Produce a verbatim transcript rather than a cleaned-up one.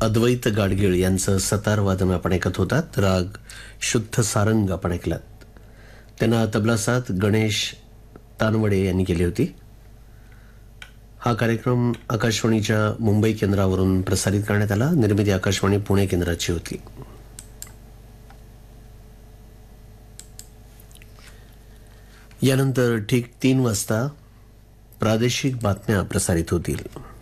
अद्वैत गाडगीळ यांचं सतार वादन आपण ऐकत होतात. राग शुद्ध सारंग आपण ऐकलात. त्यांना तबला साथ गणेश तानवडे यांनी केली होती. हा कार्यक्रम आकाशवाणीच्या मुंबई केंद्रावरून प्रसारित करण्यात आला. निर्मिती आकाशवाणी पुणे केंद्राची होती. यानंतर ठीक तीन वाजता प्रादेशिक बातम्या प्रसारित होतील.